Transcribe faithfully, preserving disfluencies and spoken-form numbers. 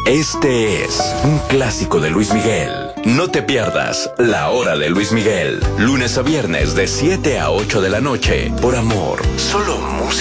Este es un clásico de Luis Miguel. No te pierdas La Hora de Luis Miguel. Lunes a viernes de siete a ocho de la noche. Por amor. Solo música.